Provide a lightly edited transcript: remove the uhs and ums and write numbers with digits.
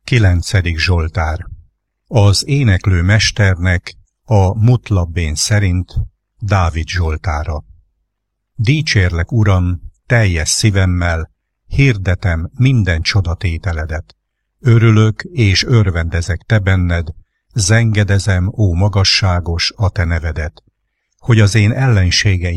9. Zsoltár. Az éneklő mesternek a Mutlabbén szerint Dávid zsoltára. Dicsérlek, Uram, teljes szívemmel, hirdetem minden csodatételedet. Örülök és örvendezek te benned, zengedezem, ó magasságos, a te nevedet, hogy az én ellenségeim